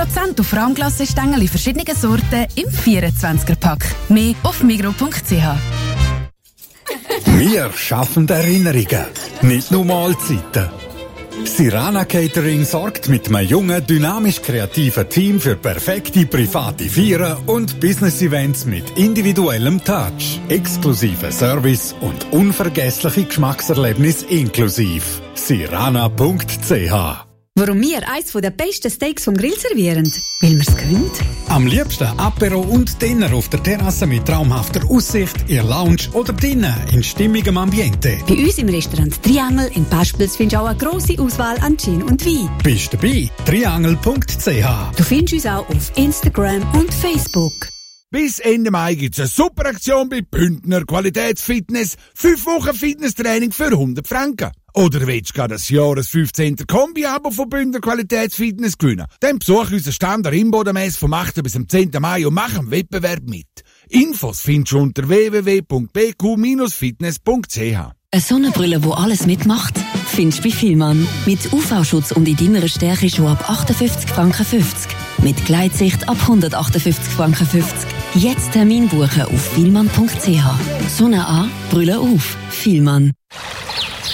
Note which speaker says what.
Speaker 1: 20% auf Rahmglassestängel in verschiedenen Sorten im 24er-Pack. Mehr auf migros.ch.
Speaker 2: Wir schaffen Erinnerungen, nicht nur Mahlzeiten. Sirana Catering sorgt mit einem jungen, dynamisch kreativen Team für perfekte private Feiern und Business-Events mit individuellem Touch, exklusiven Service und unvergessliche Geschmackserlebnisse inklusiv. Sirana.ch.
Speaker 3: Warum wir eins der besten Steaks vom Grill servieren? Weil wir es können.
Speaker 2: Am liebsten Apero und Dinner auf der Terrasse mit traumhafter Aussicht, in Lounge oder drinnen in stimmigem Ambiente.
Speaker 3: Bei uns im Restaurant Triangel in Paspels findest du auch eine grosse Auswahl an Gin und Wein.
Speaker 2: Bist dabei? Triangel.ch.
Speaker 3: Du findest uns auch auf Instagram und Facebook.
Speaker 4: Bis Ende Mai gibt's eine super Aktion bei Bündner Qualitätsfitness. 5 Wochen Fitnesstraining für 100 Franken. Oder willst du gerade das Jahres 15. Kombi-Abo von Bündner Qualitätsfitness gewinnen? Dann besuch unseren Stand der Imbodenmesse vom 8. bis zum 10. Mai und mach am Wettbewerb mit. Infos findest du unter www.bq-fitness.ch.
Speaker 5: Eine Sonnenbrille, wo alles mitmacht, findest du bei Fielmann. Mit UV-Schutz und in deiner Stärke schon ab 58,50 Franken. Mit Gleitsicht ab 158,50 Franken. Jetzt Termin buchen auf fielmann.ch. Sonne an, Brille auf. Fielmann.